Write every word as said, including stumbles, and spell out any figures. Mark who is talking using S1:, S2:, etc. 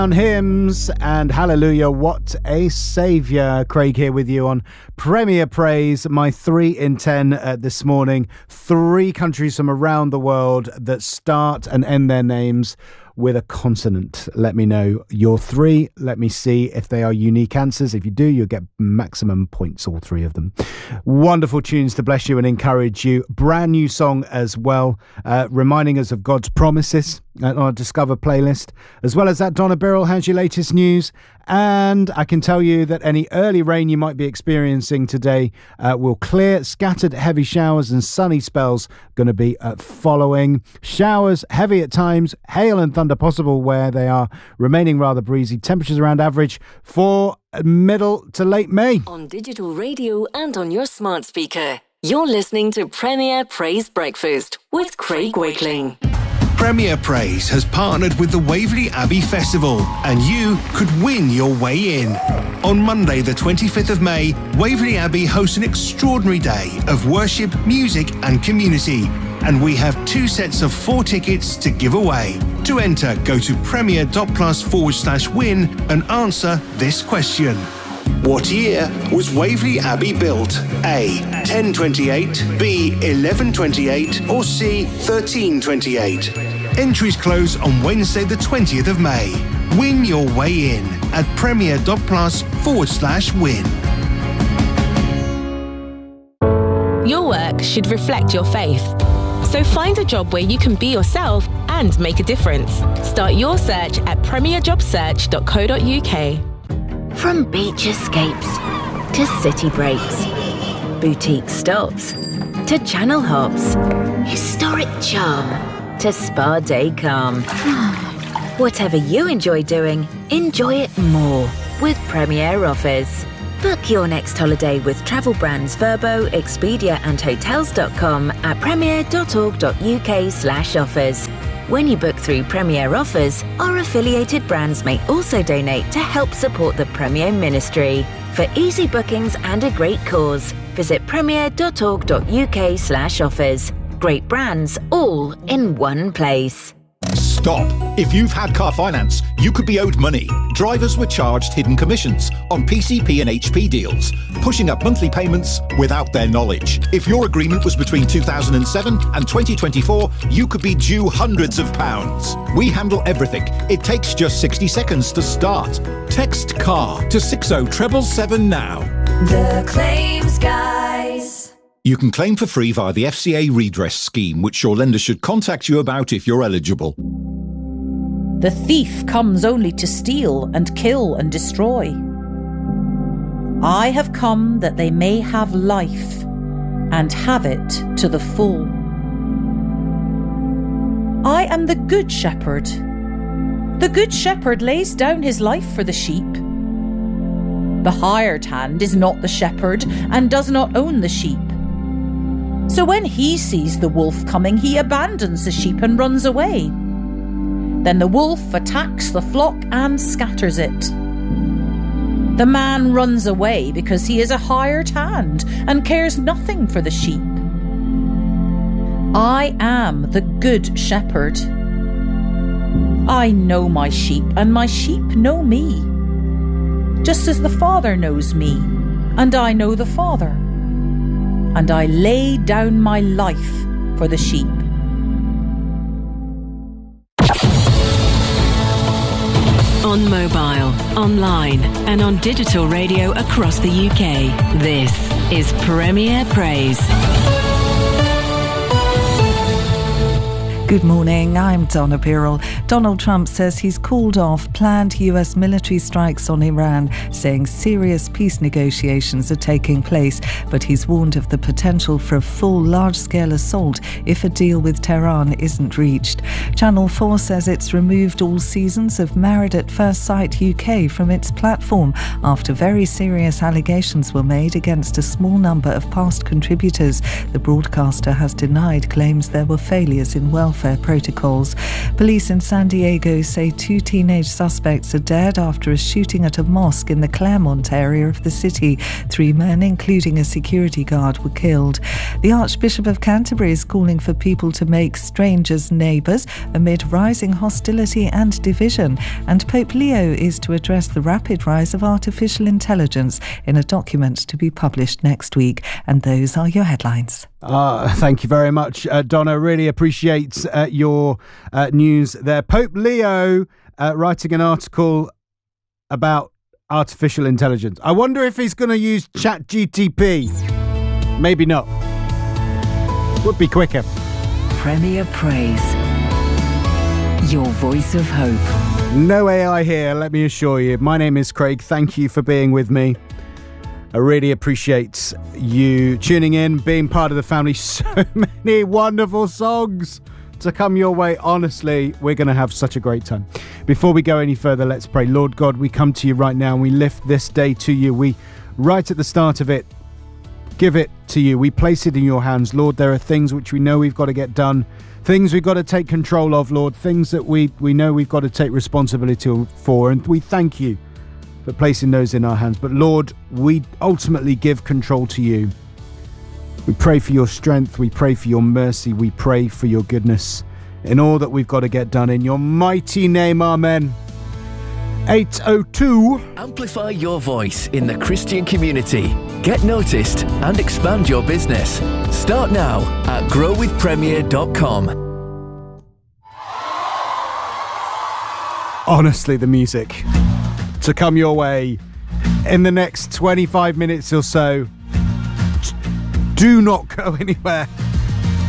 S1: Hymns and hallelujah, what a saviour. Craig here with you on Premier Praise, my three in ten uh, this morning. Three countries from around the world that start and end their names with a consonant. Let me know your three. Let me see if they are unique answers. If you do, you'll get maximum points, all three of them. Wonderful tunes to bless you and encourage you. Brand new song as well, uh, reminding us of God's promises on our Discover playlist. As well as that, Donna Birrell has your latest news. And I can tell you that any early rain you might be experiencing today uh, will clear. Scattered heavy showers and sunny spells going to be uh, following. Showers heavy at times, hail and thunder possible where they are remaining rather breezy. Temperatures around average for middle to late May.
S2: On digital radio and on your smart speaker, you're listening to Premier Praise Breakfast with Craig Wakeling.
S3: Premier Praise has partnered with the Waverley Abbey Festival, and you could win your way in. On Monday, the twenty-fifth of May, Waverley Abbey hosts an extraordinary day of worship, music and community. And we have two sets of four tickets to give away. To enter, go to premier.plus forward slash win and answer this question. What year was Waverley Abbey built? A. ten twenty-eight, B. eleven twenty-eight, or C. thirteen twenty-eight? Entries close on Wednesday the twentieth of May. Win your way in at premier.plus forward slash win.
S4: Your work should reflect your faith. So find a job where you can be yourself and make a difference. Start your search at premier job search dot co dot uk.
S5: From beach escapes to city breaks, boutique stops to channel hops, historic charm to spa day calm. Whatever you enjoy doing, enjoy it more with Premier Offers. Book your next holiday with travel brands Verbo, Expedia and Hotels dot com at premier.org.uk slash offers. When you book through Premier Offers, our affiliated brands may also donate to help support the Premier Ministry. For easy bookings and a great cause, visit premier.org.uk slash offers. Great brands, all in one place.
S6: Stop. If you've had car finance, you could be owed money. Drivers were charged hidden commissions on P C P and H P deals, pushing up monthly payments without their knowledge. If your agreement was between two thousand seven and twenty twenty-four, you could be due hundreds of pounds. We handle everything. It takes just sixty seconds to start. Text CAR to six oh seven seven now.
S7: The Claims Guys.
S6: You can claim for free via the F C A redress scheme, which your lender should contact you about if you're eligible.
S8: The thief comes only to steal and kill and destroy. I have come that they may have life and have it to the full. I am the good shepherd. The good shepherd lays down his life for the sheep. The hired hand is not the shepherd and does not own the sheep. So when he sees the wolf coming, he abandons the sheep and runs away. Then the wolf attacks the flock and scatters it. The man runs away because he is a hired hand and cares nothing for the sheep. I am the good shepherd. I know my sheep, and my sheep know me, just as the Father knows me, and I know the Father. And I lay down my life for the sheep.
S2: On mobile, online and on digital radio across the U K, this is Premier Praise.
S9: Good morning, I'm Donna Birrell. Donald Trump says he's called off planned U S military strikes on Iran, saying serious peace negotiations are taking place, but he's warned of the potential for a full large-scale assault if a deal with Tehran isn't reached. Channel four says it's removed all seasons of Married at First Sight U K from its platform after very serious allegations were made against a small number of past contributors. The broadcaster has denied claims there were failures in welfare welfare protocols. Police in San Diego say two teenage suspects are dead after a shooting at a mosque in the Claremont area of the city. Three men, including a security guard, were killed. The Archbishop of Canterbury is calling for people to make strangers neighbours amid rising hostility and division. And Pope Leo is to address the rapid rise of artificial intelligence in a document to be published next week. And those are your headlines.
S1: Uh, thank you very much, uh, Donna. Really appreciate uh, your uh, news there. Pope Leo uh, writing an article about artificial intelligence. I wonder if he's going to use Chat G T P. Maybe not. Would be quicker.
S5: Premier Praise. Your voice of hope.
S1: No A I here, let me assure you. My name is Craig. Thank you for being with me. I really appreciate you tuning in, being part of the family. So many wonderful songs to come your way. Honestly, we're going to have such a great time. Before we go any further, let's pray. Lord God, we come to you right now and we lift this day to you. We, right at the start of it, give it to you. We place it in your hands. Lord, there are things which we know we've got to get done, things we've got to take control of, Lord, things that we, we know we've got to take responsibility for, and we thank you for placing those in our hands. But Lord, we ultimately give control to you. We pray for your strength, we pray for your mercy, we pray for your goodness in all that we've got to get done. In your mighty name, amen. eight oh two
S10: Amplify your voice in the Christian community. Get noticed and expand your business. Start now at grow with premier dot com.
S1: Honestly, the music to come your way in the next twenty-five minutes or so. Do not go anywhere.